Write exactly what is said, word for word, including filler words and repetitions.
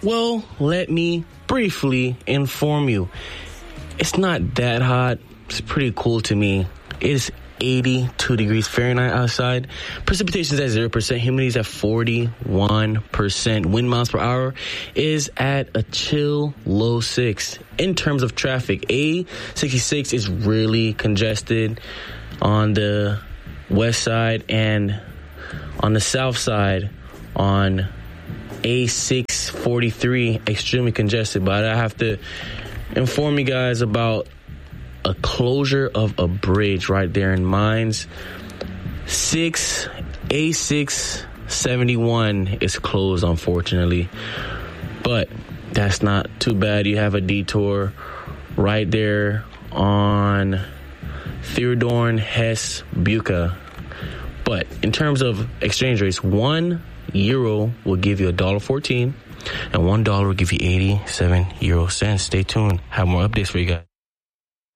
Well, let me briefly inform you. It's not that hot. It's pretty cool to me. It's eighty-two degrees Fahrenheit outside. Precipitation is at zero percent. Humidity is at forty-one percent. Wind miles per hour is at a chill low six. In terms of traffic, A sixty-six is really congested on the west side, and on the south side on A six forty-three, extremely congested. But I have to inform you guys about a closure of a bridge right there in Mines. Six A six seventy-one is closed, unfortunately, but that's not too bad. You have a detour right there on Theodorn, Hess, Buca. But in terms of exchange rates, one euro will give you a dollar fourteen, and one dollar will give you eighty-seven euro cents. Stay tuned. Have more updates for you guys.